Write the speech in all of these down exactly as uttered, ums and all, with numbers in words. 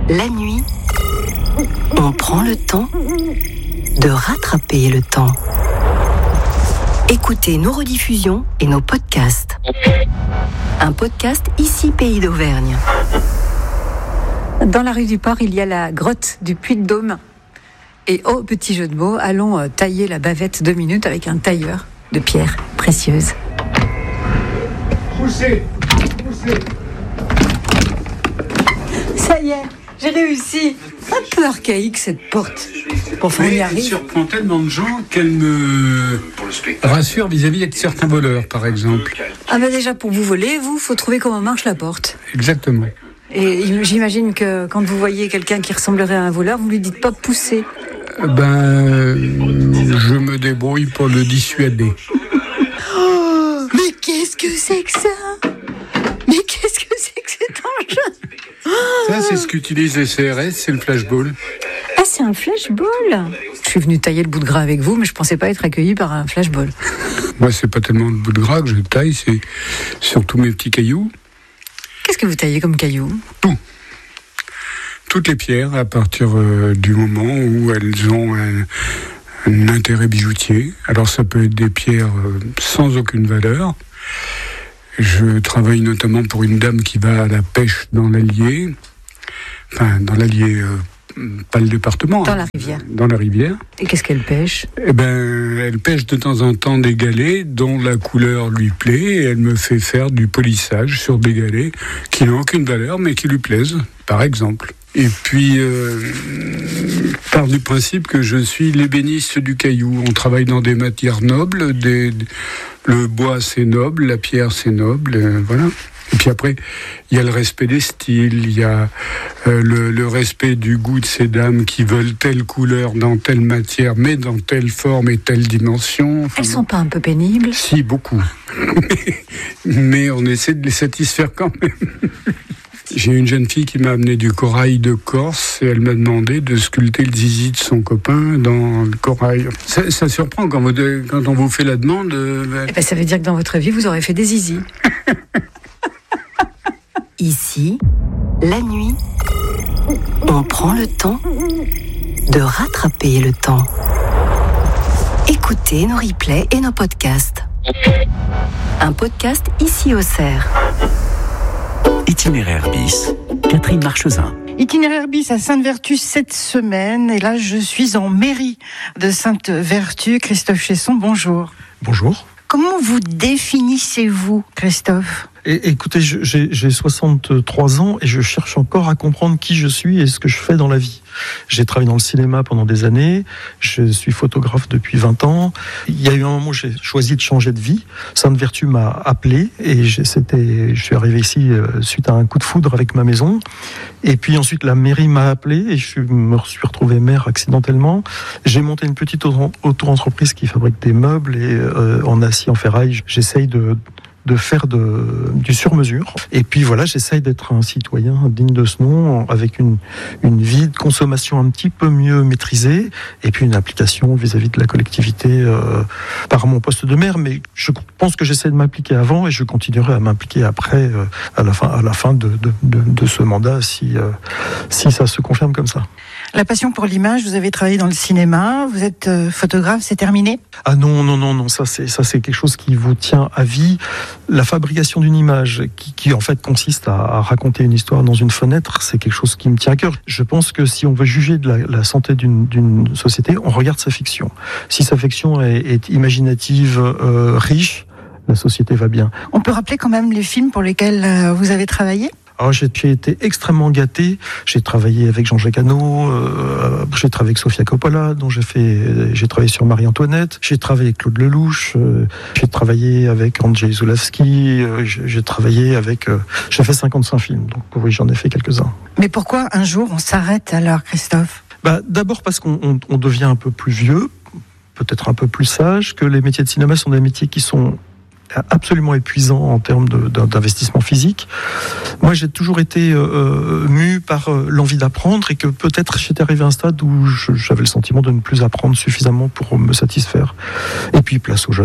La nuit, on prend le temps de rattraper le temps. Écoutez nos rediffusions et nos podcasts. Un podcast ici Pays d'Auvergne. Dans la rue du Port, il y a la grotte du Puy-de-Dôme. Et oh, petit jeu de mots, allons euh, tailler la bavette deux minutes avec un tailleur de pierres précieuses. Poussez, poussez. Ça y est, j'ai réussi. Un peu archaïque cette porte. Pour faire y elle arrive. surprend tellement de gens qu'elle me rassure vis-à-vis de certains voleurs, par exemple. Ah ben déjà, pour vous voler, vous, faut trouver comment marche la porte. Exactement. Et j'imagine que quand vous voyez quelqu'un qui ressemblerait à un voleur, vous lui dites pas pousser. Ben, je me débrouille pour le dissuader. Oh, mais qu'est-ce que c'est que ça? Mais qu'est-ce que c'est que cet engin? Ça, c'est ce qu'utilisent les C R S, c'est le flashball. Ah, c'est un flashball. Je suis venu tailler le bout de gras avec vous, mais je pensais pas être accueilli par un flashball. Moi, c'est pas tellement le bout de gras que je taille, c'est surtout mes petits cailloux. Qu'est-ce que vous taillez comme cailloux? Tout. Toutes les pierres, à partir euh, du moment où elles ont un, un intérêt bijoutier. Alors, ça peut être des pierres euh, sans aucune valeur. Je travaille notamment pour une dame qui va à la pêche dans l'Allier. Enfin, dans l'Allier, euh, pas le département. Dans hein, la rivière. Dans la rivière. Et qu'est-ce qu'elle pêche? Eh ben, elle pêche de temps en temps des galets dont la couleur lui plaît et elle me fait faire du polissage sur des galets qui n'ont aucune valeur mais qui lui plaisent, par exemple. Et puis, euh, part du principe que je suis l'ébéniste du caillou. On travaille dans des matières nobles, des, le bois c'est noble, la pierre c'est noble, euh, voilà. Et puis après, il y a le respect des styles, il y a euh, le, le respect du goût de ces dames qui veulent telle couleur dans telle matière, mais dans telle forme et telle dimension. Enfin, Elles sont pas un peu pénibles? Si, beaucoup. Mais on essaie de les satisfaire quand même. J'ai une jeune fille qui m'a amené du corail de Corse et elle m'a demandé de sculpter le zizi de son copain dans le corail. Ça, ça surprend quand, vous, quand on vous fait la demande. Euh... Eh ben, ça veut dire que dans votre vie, vous aurez fait des zizis. Ici, la nuit, on prend le temps de rattraper le temps. Écoutez nos replays et nos podcasts. Un podcast ici au Cerf. Itinéraire bis, Catherine Marchezin. Itinéraire bis à Sainte-Vertu cette semaine. Et là, je suis en mairie de Sainte-Vertu. Christophe Chesson, bonjour. Bonjour. Comment vous définissez-vous, Christophe ? Et, écoutez, je, j'ai, j'ai soixante-trois ans et je cherche encore à comprendre qui je suis et ce que je fais dans la vie. J'ai travaillé dans le cinéma pendant des années, je suis photographe depuis vingt ans. Il y a eu un moment où j'ai choisi de changer de vie. Sainte-Vertu m'a appelé et j'ai, c'était, je suis arrivé ici euh, suite à un coup de foudre avec ma maison. Et puis ensuite, la mairie m'a appelé et je me suis retrouvé maire accidentellement. J'ai monté une petite auto-entreprise qui fabrique des meubles et euh, en acier, en ferraille. J'essaye de... de faire de, du sur-mesure. Et puis voilà, j'essaye d'être un citoyen digne de ce nom, avec une, une vie de consommation un petit peu mieux maîtrisée, et puis une application vis-à-vis de la collectivité euh, par mon poste de maire. Mais je pense que j'essaie de m'impliquer avant, et je continuerai à m'impliquer après, euh, à la fin, à la fin de, de, de, de ce mandat, si, euh, si ça se confirme comme ça. La passion pour l'image, vous avez travaillé dans le cinéma, vous êtes euh, photographe, c'est terminé ? Ah non, non, non, non, ça c'est, ça c'est quelque chose qui vous tient à vie. La fabrication d'une image qui, qui en fait consiste à, à raconter une histoire dans une fenêtre, c'est quelque chose qui me tient à cœur. Je pense que si on veut juger de la, la santé d'une, d'une société, on regarde sa fiction. Si sa fiction est, est imaginative, euh, riche, la société va bien. On peut rappeler quand même les films pour lesquels euh, vous avez travaillé ? Alors, j'ai, j'ai été extrêmement gâté. J'ai travaillé avec Jean-Jacques Hano, euh, j'ai travaillé avec Sofia Coppola, dont j'ai fait, j'ai travaillé sur Marie-Antoinette. J'ai travaillé avec Claude Lelouch. Euh, j'ai travaillé avec Andrzej Zulawski. Euh, j'ai, j'ai travaillé avec. Euh, j'ai fait cinquante-cinq films, donc oui, j'en ai fait quelques-uns. Mais pourquoi un jour on s'arrête alors, Christophe ? Bah, d'abord parce qu'on on, on devient un peu plus vieux, peut-être un peu plus sage, que les métiers de cinéma sont des métiers qui sont absolument épuisant en termes de, d'investissement physique. Moi, j'ai toujours été euh, mu par euh, l'envie d'apprendre et que peut-être j'étais arrivé à un stade où je, j'avais le sentiment de ne plus apprendre suffisamment pour me satisfaire. Et puis, place aux jeunes.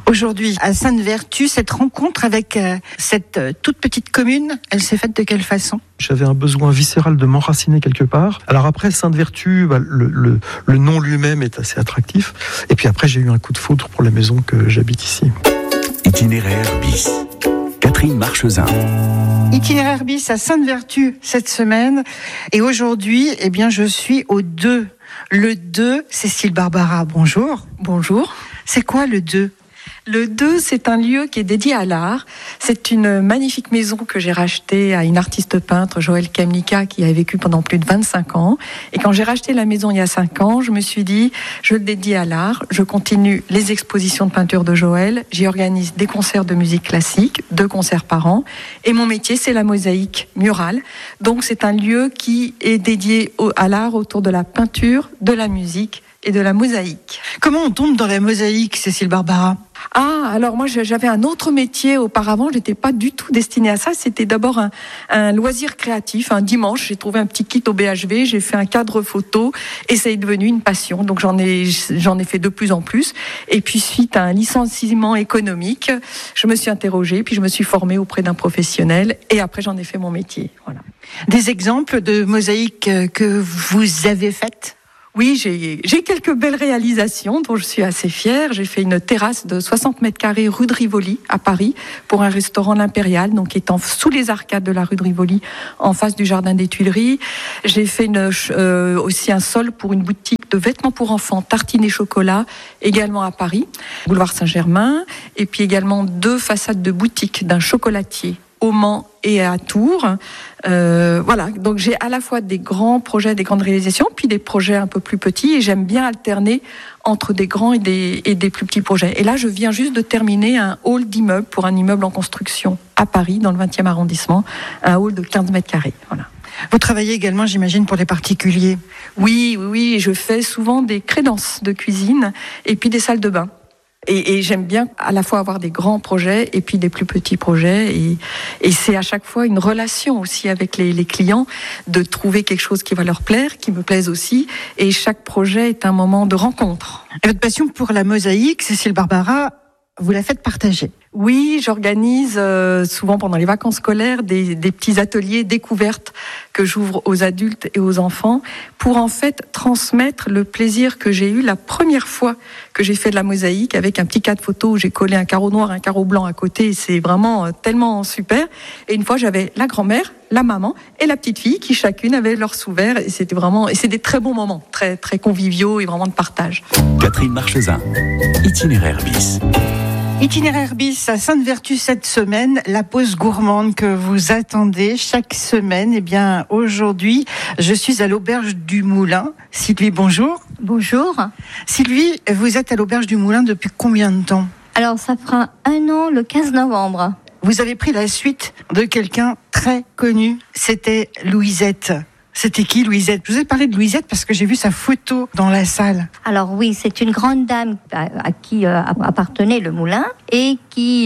Aujourd'hui, à Sainte-Vertu, cette rencontre avec euh, cette euh, toute petite commune, elle s'est faite de quelle façon ? J'avais un besoin viscéral de m'enraciner quelque part. Alors après, Sainte-Vertu, bah, le, le, le nom lui-même est assez attractif. Et puis après, j'ai eu un coup de foudre pour la maison que j'habite ici. Itinéraire bis. Catherine Marchesin. Itinéraire bis à Sainte-Vertu cette semaine. Et aujourd'hui, eh bien, je suis au deux. Le deux, Cécile Barbara, bonjour. Bonjour. C'est quoi le deux ? Le deux, c'est un lieu qui est dédié à l'art. C'est une magnifique maison que j'ai rachetée à une artiste peintre, Joëlle Kamnika, qui a vécu pendant plus de vingt-cinq ans. Et quand j'ai racheté la maison il y a cinq ans, je me suis dit, je le dédie à l'art. Je continue les expositions de peinture de Joëlle. J'y organise des concerts de musique classique, deux concerts par an. Et mon métier, c'est la mosaïque murale. Donc c'est un lieu qui est dédié à l'art autour de la peinture, de la musique et de la mosaïque. Comment on tombe dans la mosaïque, Cécile Barbara ? Ah, alors moi j'avais un autre métier auparavant, je n'étais pas du tout destinée à ça, c'était d'abord un, un loisir créatif. Un dimanche, j'ai trouvé un petit kit au B H V, j'ai fait un cadre photo et ça est devenu une passion, donc j'en ai, j'en ai fait de plus en plus. Et puis suite à un licenciement économique, je me suis interrogée, puis je me suis formée auprès d'un professionnel et après j'en ai fait mon métier. Voilà. Des exemples de mosaïques que vous avez faites ? Oui, j'ai, j'ai quelques belles réalisations dont je suis assez fière. J'ai fait une terrasse de soixante mètres carrés rue de Rivoli à Paris pour un restaurant L'Impérial, donc étant sous les arcades de la rue de Rivoli, en face du jardin des Tuileries. J'ai fait une, euh, aussi un sol pour une boutique de vêtements pour enfants, tartines et chocolat, également à Paris, boulevard Saint-Germain, et puis également deux façades de boutique d'un chocolatier au Mans et à Tours. Euh, voilà, donc j'ai à la fois des grands projets, des grandes réalisations, puis des projets un peu plus petits, et j'aime bien alterner entre des grands et des, et des plus petits projets. Et là, je viens juste de terminer un hall d'immeuble pour un immeuble en construction à Paris, dans le vingtième arrondissement, un hall de quinze mètres carrés. Voilà. Vous travaillez également, j'imagine, pour les particuliers ? Oui, oui, oui, je fais souvent des crédences de cuisine et puis des salles de bain. Et, et j'aime bien à la fois avoir des grands projets et puis des plus petits projets. Et, et c'est à chaque fois une relation aussi avec les, les clients, de trouver quelque chose qui va leur plaire, qui me plaise aussi. Et chaque projet est un moment de rencontre. Et votre passion pour la mosaïque, Cécile Barbara, vous la faites partager ? Oui, j'organise euh, souvent pendant les vacances scolaires des, des petits ateliers découvertes que j'ouvre aux adultes et aux enfants pour en fait transmettre le plaisir que j'ai eu la première fois que j'ai fait de la mosaïque avec un petit cadre photo où j'ai collé un carreau noir, un carreau blanc à côté. Et c'est vraiment euh, tellement super. Et une fois, j'avais la grand-mère, la maman et la petite fille qui chacune avait leur sous-verre. Et c'était vraiment, et c'est des très bons moments, très très conviviaux et vraiment de partage. Catherine Marchesin, Itinéraire bis. Itinéraire bis à Sainte-Vertu cette semaine, la pause gourmande que vous attendez chaque semaine. Eh bien, aujourd'hui, je suis à l'auberge du Moulin. Sylvie, bonjour. Bonjour. Sylvie, vous êtes à l'auberge du Moulin depuis combien de temps ? Alors, ça fera un an le quinze novembre. Vous avez pris la suite de quelqu'un très connu. C'était Louisette. C'était qui, Louisette ? Je vous ai parlé de Louisette parce que j'ai vu sa photo dans la salle. Alors oui, c'est une grande dame à, à qui euh, appartenait le moulin et qui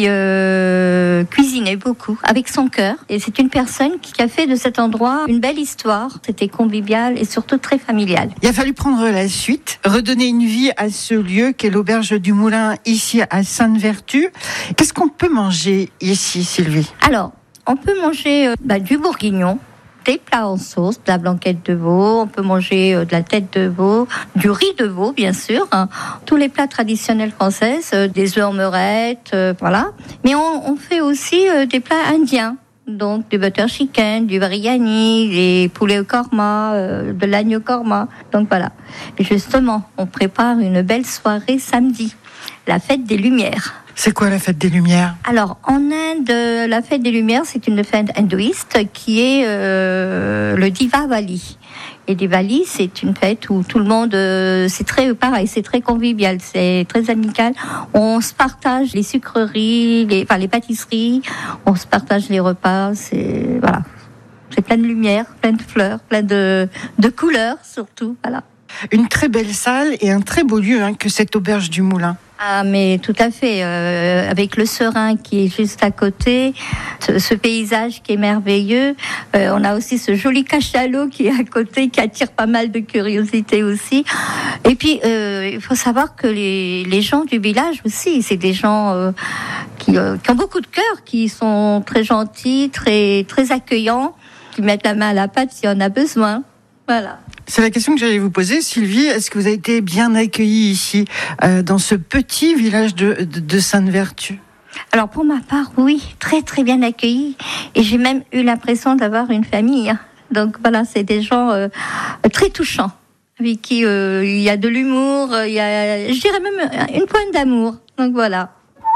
euh, cuisinait beaucoup avec son cœur. Et c'est une personne qui a fait de cet endroit une belle histoire. C'était convivial et surtout très familial. Il a fallu prendre la suite, redonner une vie à ce lieu qu'est l'auberge du Moulin ici à Sainte-Vertu. Qu'est-ce qu'on peut manger ici, Sylvie ? Alors, on peut manger euh, bah, du bourguignon, des plats en sauce, de la blanquette de veau, on peut manger de la tête de veau, du riz de veau bien sûr, hein, tous les plats traditionnels français, des œufs en meurette, euh, voilà. Mais on, on fait aussi euh, des plats indiens, donc du butter chicken, du biryani, des poulets au korma, euh, de l'agneau korma, donc voilà. Et justement, on prépare une belle soirée samedi, la fête des Lumières. C'est quoi la fête des Lumières ? Alors, en Inde, la fête des Lumières, c'est une fête hindouiste qui est euh, le Diwali. Et Diwali, c'est une fête où tout le monde, euh, c'est très pareil, c'est très convivial, c'est très amical. On se partage les sucreries, les, enfin les pâtisseries, on se partage les repas. C'est voilà, c'est plein de lumière, plein de fleurs, plein de de couleurs surtout. Voilà. Une très belle salle et un très beau lieu hein, que cette auberge du Moulin. Ah, mais tout à fait. Euh, avec le Serein qui est juste à côté, ce, ce paysage qui est merveilleux. Euh, on a aussi ce joli cachalot qui est à côté, qui attire pas mal de curiosité aussi. Et puis, euh, il faut savoir que les, les gens du village aussi, c'est des gens euh, qui, euh, qui ont beaucoup de cœur, qui sont très gentils, très, très accueillants, qui mettent la main à la pâte s'il y en a besoin. Voilà. C'est la question que j'allais vous poser, Sylvie. Est-ce que vous avez été bien accueillie ici, euh, dans ce petit village de, de, de Sainte-Vertu ? Alors pour ma part, oui, très très bien accueillie. Et j'ai même eu l'impression d'avoir une famille. Donc voilà, c'est des gens euh, très touchants, avec qui euh, il y a de l'humour, il y a, je dirais même une pointe d'amour. Donc voilà.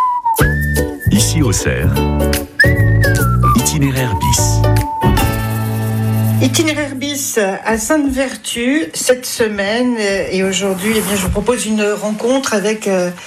Ici au Cerf, itinéraire bis. Itinéraire bis à Sainte-Vertu cette semaine, et aujourd'hui eh bien, je vous propose une rencontre avec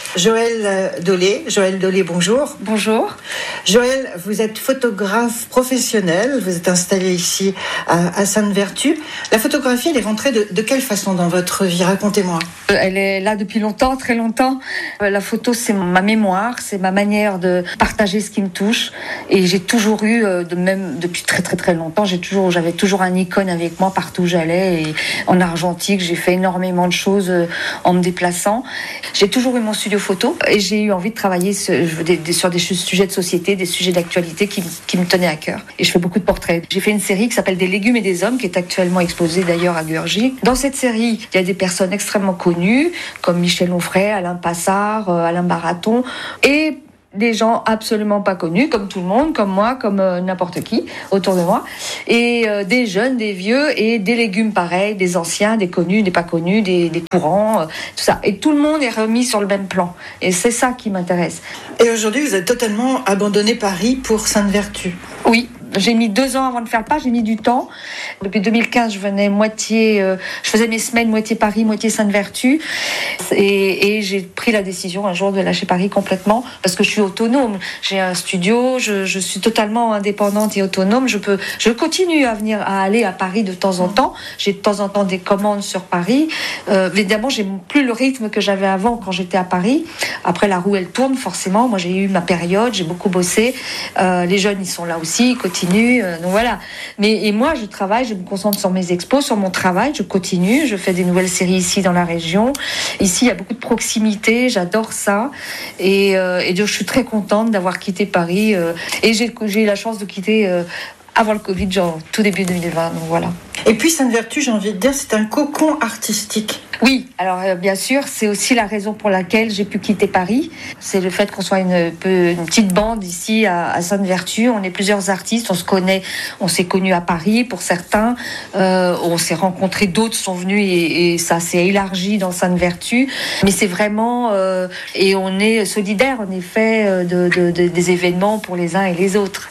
Joëlle Dolé. Joëlle Dolé, bonjour. Bonjour. Joëlle, vous êtes photographe professionnelle, vous êtes installée ici à, à Sainte-Vertu. La photographie, elle est rentrée de, de quelle façon dans votre vie ? Racontez-moi. Elle est là depuis longtemps, très longtemps. La photo, c'est ma mémoire, c'est ma manière de partager ce qui me touche. Et j'ai toujours eu, de même depuis très très très longtemps, j'ai toujours, j'avais toujours un icône avec moi partout où j'allais. Et en argentique, j'ai fait énormément de choses en me déplaçant. J'ai toujours eu mon studio photo et j'ai eu envie de travailler sur des sujets de société, des sujets d'actualité qui, qui me tenaient à cœur. Et je fais beaucoup de portraits. J'ai fait une série qui s'appelle Des légumes et des hommes, qui est actuellement exposée d'ailleurs à Gurgy. Dans cette série, il y a des personnes extrêmement connues, comme Michel Onfray, Alain Passard, Alain Baraton, et des gens absolument pas connus, comme tout le monde, comme moi, comme euh, n'importe qui autour de moi, et euh, des jeunes, des vieux, et des légumes pareils, des anciens, des connus, des pas connus, des, des courants, euh, tout ça. Et tout le monde est remis sur le même plan. Et c'est ça qui m'intéresse. Et aujourd'hui, vous avez totalement abandonné Paris pour Sainte-Vertu. Oui. J'ai mis deux ans avant de faire le pas, j'ai mis du temps. Depuis deux mille quinze, je venais moitié, euh, je faisais mes semaines moitié Paris, moitié Sainte-Vertu, et, et j'ai pris la décision un jour de lâcher Paris complètement parce que je suis autonome. J'ai un studio, je, je suis totalement indépendante et autonome. Je peux, je continue à venir, à aller à Paris de temps en temps. J'ai de temps en temps des commandes sur Paris. Euh, évidemment, j'ai plus le rythme que j'avais avant quand j'étais à Paris. Après, la roue elle tourne forcément. Moi, j'ai eu ma période, j'ai beaucoup bossé. Euh, les jeunes, ils sont là aussi, ils continuent. Donc voilà. Mais et moi, je travaille, je me concentre sur mes expos, sur mon travail, je continue, je fais des nouvelles séries ici dans la région. Ici, il y a beaucoup de proximité, j'adore ça. Et, euh, et je suis très contente d'avoir quitté Paris. Euh, et j'ai, j'ai eu la chance de quitter euh, avant le Covid, genre tout début deux mille vingt. Donc voilà. Et puis Sainte-Vertu, j'ai envie de dire, c'est un cocon artistique. Oui, alors euh, bien sûr, c'est aussi la raison pour laquelle j'ai pu quitter Paris. C'est le fait qu'on soit une, peu, une petite bande ici à, à Sainte-Vertu. On est plusieurs artistes, on se connaît, on s'est connus à Paris pour certains. Euh, on s'est rencontrés, d'autres sont venus et, et ça s'est élargi dans Sainte-Vertu. Mais c'est vraiment... Euh, et on est solidaires, en effet, de, de, de, des événements pour les uns et les autres.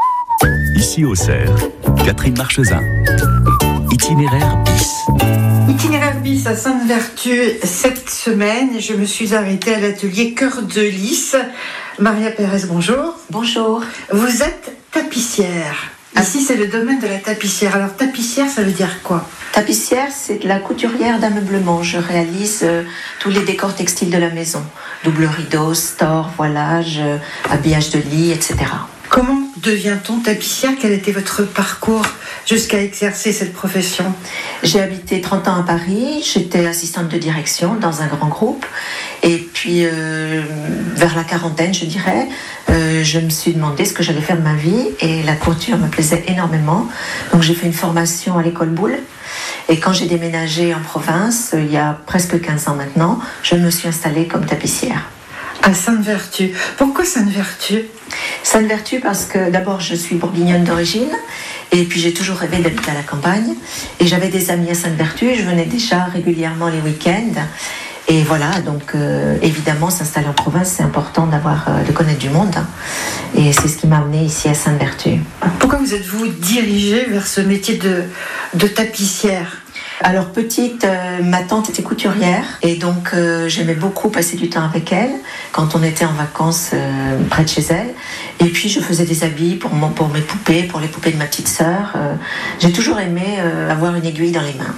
Ici au Cerf, Catherine Marchesin. Itinéraire bis. Itinéraire bis à Sainte-Vertu cette semaine. Je me suis arrêtée à l'atelier Cœur de Lys. Maria Pérez, bonjour. Bonjour. Vous êtes tapissière. Ici, c'est le domaine de la tapissière. Alors, tapissière, ça veut dire quoi ? Tapissière, c'est la couturière d'ameublement. Je réalise euh, tous les décors textiles de la maison. Double rideau, store, voilage, euh, habillage de lit, et cetera. Comment devient-on tapissière ? Quel était votre parcours jusqu'à exercer cette profession ? J'ai habité trente ans à Paris, j'étais assistante de direction dans un grand groupe. Et puis, euh, vers la quarantaine, je dirais, euh, je me suis demandé ce que j'allais faire de ma vie. Et la couture me plaisait énormément. Donc, j'ai fait une formation à l'école Boulle. Et quand j'ai déménagé en province, il y a presque quinze ans maintenant, je me suis installée comme tapissière. À Sainte-Vertu. Pourquoi Sainte-Vertu ? Sainte-Vertu parce que d'abord je suis bourguignonne d'origine et puis j'ai toujours rêvé d'habiter à la campagne et j'avais des amis à Sainte-Vertu, je venais déjà régulièrement les week-ends et voilà, donc euh, évidemment s'installer en province c'est important d'avoir, euh, de connaître du monde hein, et c'est ce qui m'a amenée ici à Sainte-Vertu. Pourquoi vous êtes-vous dirigée vers ce métier de, de tapissière ? Alors petite, euh, ma tante était couturière et donc euh, j'aimais beaucoup passer du temps avec elle quand on était en vacances euh, près de chez elle. Et puis je faisais des habits pour, mon, pour mes poupées, pour les poupées de ma petite sœur. Euh, j'ai toujours aimé euh, avoir une aiguille dans les mains.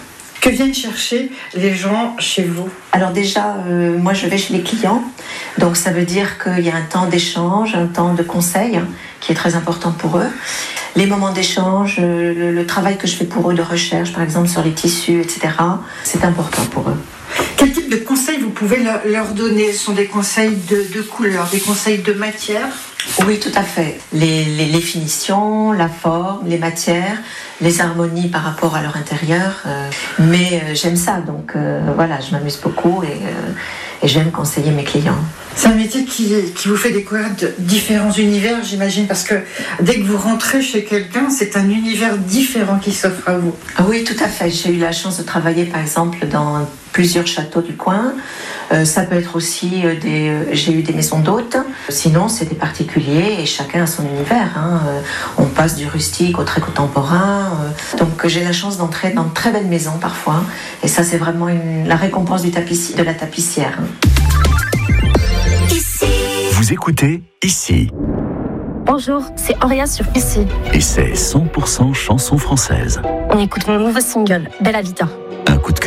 Que viennent chercher les gens chez vous? Alors déjà, euh, moi je vais chez les clients, donc ça veut dire qu'il y a un temps d'échange, un temps de conseil hein, qui est très important pour eux. Les moments d'échange, euh, le, le travail que je fais pour eux de recherche, par exemple sur les tissus, et cetera, c'est important pour eux. Quel type de conseils vous pouvez leur donner? Ce sont des conseils de, de couleur, des conseils de matière? Oui, tout à fait. Les, les, les finitions, la forme, les matières, les harmonies par rapport à leur intérieur. Euh, mais euh, j'aime ça, donc euh, voilà, je m'amuse beaucoup et, euh, et j'aime conseiller mes clients. C'est un métier qui, qui vous fait découvrir de différents univers, j'imagine, parce que dès que vous rentrez chez quelqu'un, c'est un univers différent qui s'offre à vous. Oui, tout à fait. J'ai eu la chance de travailler, par exemple, dans plusieurs châteaux du coin. Euh, ça peut être aussi euh, des... Euh, j'ai eu des maisons d'hôtes. Sinon, c'est des particuliers et chacun a son univers. Hein. Euh, on passe du rustique au très contemporain. Euh, donc, j'ai la chance d'entrer dans de très belles maisons, parfois. Et ça, c'est vraiment une, la récompense du tapissier, de la tapissière. Hein. Vous écoutez Ici. Bonjour, c'est Auria sur Ici. Et c'est cent pour cent chanson française. On écoute mon nouveau single, Bella Vita. Un coup de